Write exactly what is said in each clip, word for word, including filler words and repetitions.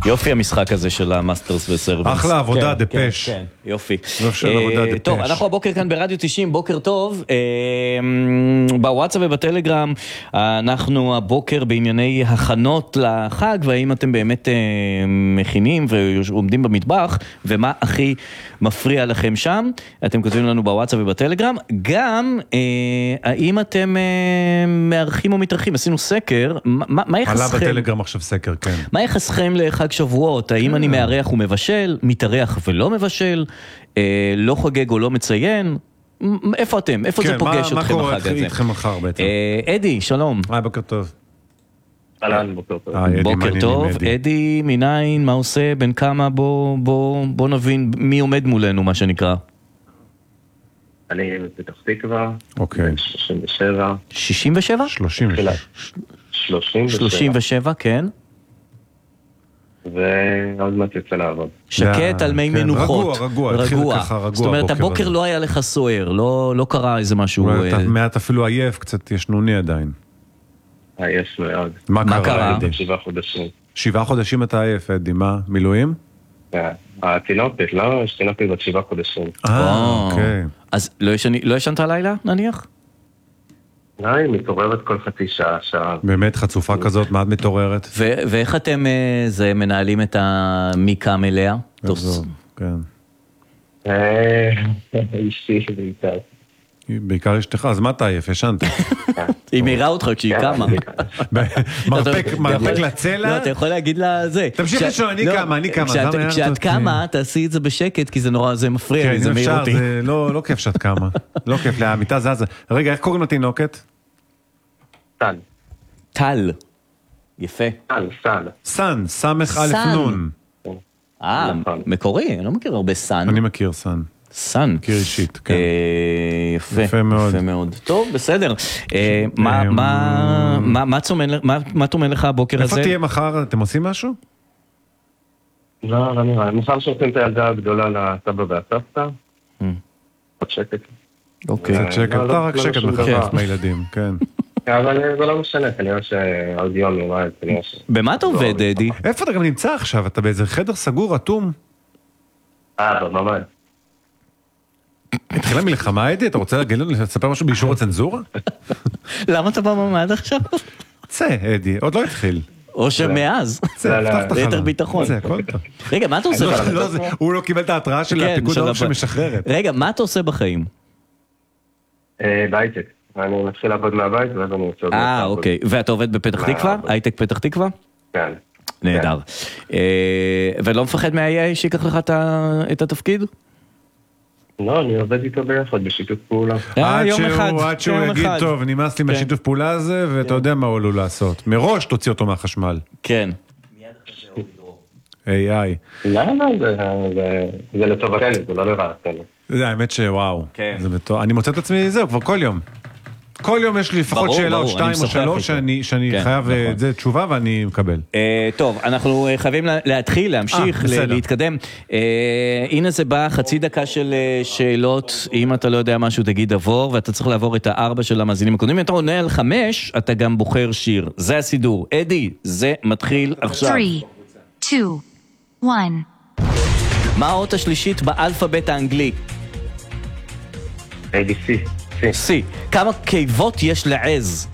יופי המשחק הזה של המאסטרס וסרבנס. אחלה עבודה, דפש. כן, יופי. עבודה, טוב, אנחנו הבוקר כאן ברדיו תשעים, בוקר טוב. בוואטסאפ ובטלגרם, אנחנו הבוקר בענייני הכנות לחג, והאם אתם באמת מכינים ועומדים במטבח, ומה הכי מפריע לכם שם. אתם כותבים לנו בוואטסאפ ובטלגרם. גם, האם אתם מארחים או מתארחים? עשינו סקר. מה יחסכם? עלה בטלגרם עכשיו סקר, כן. מה יחסכם לחג שבועות? האם אני מארח ומבשל, מתארח ולא מבשל, לא חוגג או לא מציין? איפה אתם? איפה זה פוגש אתכם החג הזה? מה קורה איתכם מחר בעצם? אדי, שלום. היי, בוקר טוב. אהלן, בוקר טוב. בוקר טוב. אדי, מניין, מה עושה? בין כמה? בוא נבין מי עומד מולנו, מה שנקרא. אני בפתח תקווה. אוקיי. שלושים ושבע. שישים ושבע? שלושים ושבע. שלושים ושבע, כן. ועוד מעט יוצא לעבוד. שקט על מי מנוחות. רגוע, רגוע, התחיל ככה רגוע. זאת אומרת, הבוקר לא היה לך סוער, לא קרה איזה משהו. מעט אפילו עייף, קצת ישנוני עדיין. עייף מאוד. מה קרה? שבעה חודשים. שבעה חודשים אתה עייף, אדי, מה? מילואים? התינוקת, לא? יש תינוקת בת שבעה חודשים. אה, אוקיי. אז לא ישנת הלילה, נניח? לא, היא מתעוררת כל חצי שעה, שעה. באמת חצופה כזאת, מה את מתעוררת? ואיך אתם מנהלים את המיקה מלאה? כן. אישי בעיקר. בעיקר אשתך, אז מה אתה עייף? ישנת? היא מהירה אותך כשהיא קמה. מרפק לצלע? לא, אתה יכול להגיד לה זה. תמשיך לשאול, אני קמה, אני קמה. כשאת קמה, תעשי את זה בשקט, כי זה נורא, זה מפריע לי, זה מהיר אותי. זה לא כיף שאת קמה. לא כיף, המיטה זזה. רגע, איך קוראים לתינוקת? טל. טל. יפה. טל, סן. סן, סמך א' נון. אה, מקורי, אני לא מכיר הרבה סן. אני מכיר סן. סן. מכיר אישית, כן. יפה. יפה מאוד. יפה מאוד. טוב, בסדר. מה תומן לך הבוקר הזה? איפה תהיה מחר? אתם עושים משהו? לא, לא נראה. מחר שולחים את הילדה הגדולה לסבא והסבתא. עוד שקט. אוקיי. קצת שקט. אתה רק שקט מחר מהילדים, כן. אבל זה לא משנה, כנראה שעוד יום נראה, כנראה ש... במה אתה עובד, אדי? איפה אתה גם נמצא עכשיו? אתה באיזה חדר סגור, אטום? אה, בממד. התחילה מלחמה, אדי? אתה רוצה להגיד לנו, לספר משהו באישור הצנזורה? למה אתה בממד עכשיו? צא, אדי, עוד לא התחיל. או שמאז. צא, פתח את החלום. יותר ביטחון. צא, הכל טוב. רגע, מה אתה עושה? הוא לא קיבל את ההתראה של הפיקוד העורף שמשחררת. רגע, מה אתה עושה בחיים? בהייטק. אני מתחיל לעבוד מהבית, ואז אני יוצא... אה, אוקיי. ואתה עובד בפתח תקווה? הייטק פתח תקווה? כן. נהדר. ולא מפחד מה-איי איי שיקח לך את התפקיד? לא, אני עובד איתו ביחד, בשיתוף פעולה. יום אחד. עד שהוא יגיד, טוב, נמאס לי מהשיתוף פעולה הזה, ואתה יודע מה הוא עלול לעשות. מראש תוציא אותו מהחשמל. כן. איי איי. לא, לא, זה לטובתנו, זה לא לרעתנו. זה האמת שוואו. אני מוצא את עצמי, זהו, כבר כל יום. כל יום יש לי לפחות שאלה עוד שתיים או שלוש שאני חייב את זה תשובה ואני מקבל. טוב, אנחנו חייבים להתחיל, להמשיך, להתקדם. הנה זה בא חצי דקה של שאלות, אם אתה לא יודע משהו תגיד עבור, ואתה צריך לעבור את הארבע של המאזינים הקודמים. אם אתה עונה על חמש, אתה גם בוחר שיר. זה הסידור. אדי, זה מתחיל עכשיו. שלוש, שתיים, אחת. מה האות השלישית באלפבית האנגלי? איי בי סי. C. כמה קיבות יש לעז?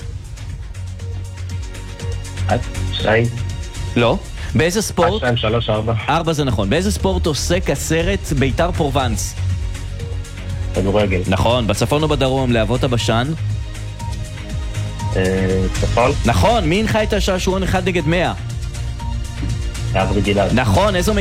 שתיים. לא. באיזה ספורט? שתיים, שלוש, ארבע. ארבע זה נכון. באיזה ספורט עוסק הסרט ביתר פרובנס? כדורגל. נכון. בצפון או בדרום, להבות הבשן? צפון. נכון. מי הנחה את השעשועון אחד נגד מאה? אברי גלעד. נכון. איזו